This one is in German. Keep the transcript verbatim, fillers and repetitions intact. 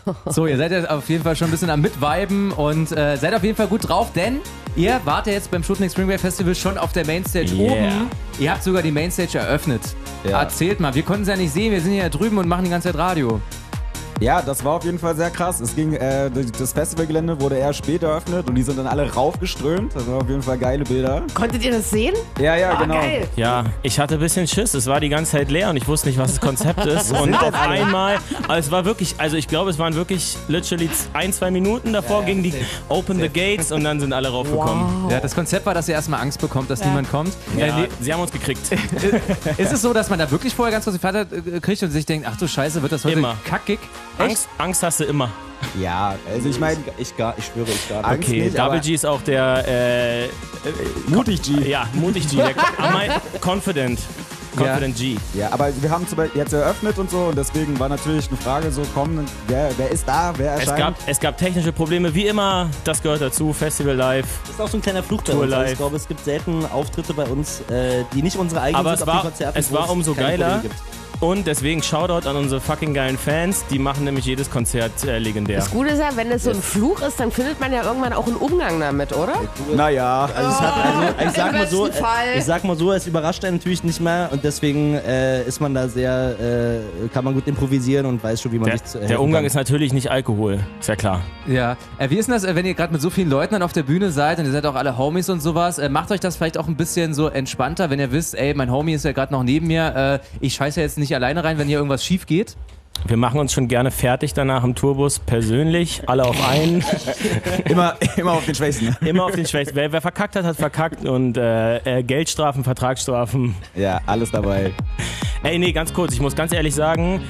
So, ihr seid ja auf jeden Fall schon ein bisschen am Mitviben und äh, seid auf jeden Fall gut drauf, denn ihr wart ja jetzt beim Sputnik Spring Break Festival schon auf der Mainstage Yeah. oben. Ihr habt sogar die Mainstage eröffnet. Ja. Erzählt mal, wir konnten es ja nicht sehen, wir sind hier drüben und machen die ganze Zeit Radio. Ja, das war auf jeden Fall sehr krass. Es ging, äh, das Festivalgelände wurde eher später eröffnet und die sind dann alle raufgeströmt. Das waren auf jeden Fall geile Bilder. Konntet ihr das sehen? Ja, ja, Oh, genau. geil. Ja, ich hatte ein bisschen Schiss. Es war die ganze Zeit leer und ich wusste nicht, was das Konzept ist. Und auf einmal, also es war wirklich, also ich glaube, es waren wirklich literally ein, zwei Minuten davor, Ja, ja, gingen die safe. Open the Gates und dann sind alle raufgekommen. Ja, das Konzept war, dass ihr erstmal Angst bekommt, dass niemand kommt. Ja, Äh, nee, sie haben uns gekriegt. ist es so, dass man da wirklich vorher ganz kurz die Vater äh, kriegt und sich denkt, ach du Scheiße, wird das heute Immer. kackig? Angst, Angst hast du immer. Ja, also ich meine, Ich, gar, ich schwöre, ich gar Angst Okay, nicht, aber Double G ist auch der, äh, mutig G. ja, mutig G, der am mei- confident, confident G. Ja, aber wir haben zum Beispiel jetzt eröffnet und so und deswegen war natürlich eine Frage so, komm, wer, wer ist da, wer Es erscheint? gab, es gab technische Probleme, wie immer, das gehört dazu, Festival live. Das ist auch so ein kleiner Fluch bei Tour uns. Also live. ich glaube, es gibt selten Auftritte bei uns, äh, die nicht unsere eigenen Aber sind es auf war, den Konzerten, es wo war umso keine geiler Probleme gibt. und deswegen Shoutout an unsere fucking geilen Fans, die machen nämlich jedes Konzert äh, legendär. Das Gute ist ja, wenn es so ein Fluch ist, dann findet man ja irgendwann auch einen Umgang damit, oder? Naja, Also, es hat, also ich, sag Im mal so, besten Fall. ich sag mal so, es überrascht einen natürlich nicht mehr und deswegen äh, ist man da sehr, äh, kann man gut improvisieren und weiß schon, wie man Der, sich zu der Umgang ist natürlich nicht Alkohol, ist ja klar. Ja. Äh, wie ist denn das, äh, wenn ihr gerade mit so vielen Leuten dann auf der Bühne seid und ihr seid auch alle Homies und sowas, äh, macht euch das vielleicht auch ein bisschen so entspannter, wenn ihr wisst, ey, mein Homie ist ja gerade noch neben mir, äh, ich scheiße ja jetzt nicht alleine rein, wenn hier irgendwas schief geht? Wir machen uns schon gerne fertig danach im Tourbus, persönlich, alle auf einen, immer, immer auf den Schwächsten. immer auf den Schwächsten. Wer, wer verkackt hat, hat verkackt und äh, äh, Geldstrafen, Vertragsstrafen. Ja, alles dabei. Ey, nee, ganz kurz, ich muss ganz ehrlich sagen,